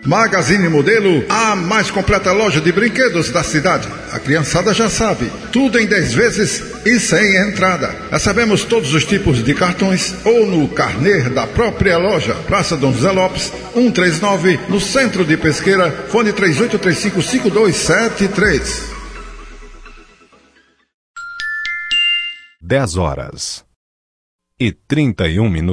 Magazine Modelo, a mais completa loja de brinquedos da cidade. A criançada já sabe, tudo em 10 vezes e sem entrada. Recebemos todos os tipos de cartões ou no carnê da própria loja. Praça Dom José Lopes, 139, no centro de Pesqueira, fone 3835-5273. 10h31